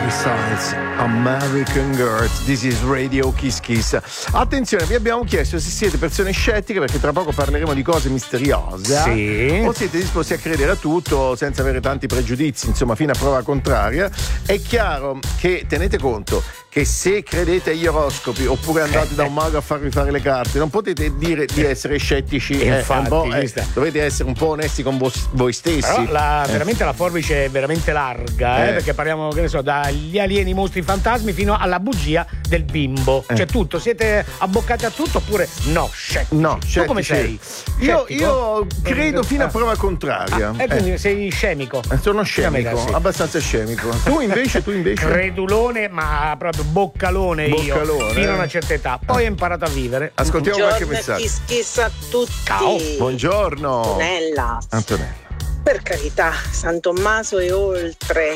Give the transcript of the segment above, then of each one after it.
Harry Styles, American Girls, this is Radio Kiss Kiss. Attenzione, vi abbiamo chiesto se siete persone scettiche, perché tra poco parleremo di cose misteriose. Sì. O siete disposti a credere a tutto senza avere tanti pregiudizi, insomma, fino a prova contraria. È chiaro che tenete conto che se credete agli oroscopi oppure andate da un mago a farvi fare le carte, non potete dire di essere scettici. Infatti, dovete essere un po' onesti con voi stessi. Però veramente la forbice è veramente larga, perché parliamo, che ne so, dagli alieni, mostri, fantasmi fino alla bugia del bimbo. Cioè tutto, siete abboccati a tutto oppure no, scettici? No, scettici. Tu come sei? Io credo fino a prova contraria. Quindi sei scemico. Sono scemico, sì. Abbastanza scemico. Tu invece? Credulone, ma proprio boccalone io, fino a una certa età. Poi ho imparato a vivere. Ascoltiamo qualche messaggio. Kiss Kiss a tutti. Ciao. Buongiorno. Antonella. Per carità, San Tommaso e oltre.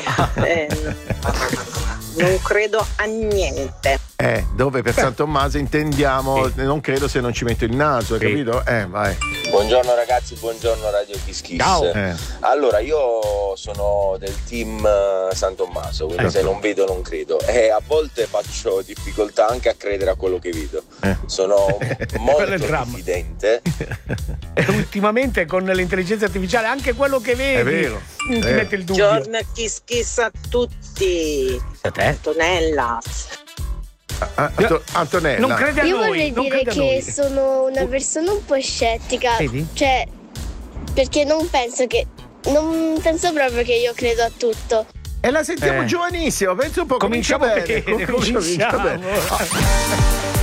Non credo a niente. Dove per San Tommaso intendiamo non credo se non ci metto il naso, hai capito? Vai. Buongiorno ragazzi, buongiorno Radio Kiss Kiss. Ciao. Allora, io sono del team San Tommaso, quindi se non vedo non credo. E a volte faccio difficoltà anche a credere a quello che vedo. Sono molto diffidente. E ultimamente con l'intelligenza artificiale anche quello che vedi è vero, ti mette il dubbio. Buongiorno Kiss Kiss a tutti. A te? Antonella. Antonella. Non crede a Io noi. vorrei non dire crede a che noi. sono una persona un po' scettica. Vedi? Cioè, perché non penso proprio che io credo a tutto. E la sentiamo giovanissima, penso un po'. Cominciamo bene. Comincia bene.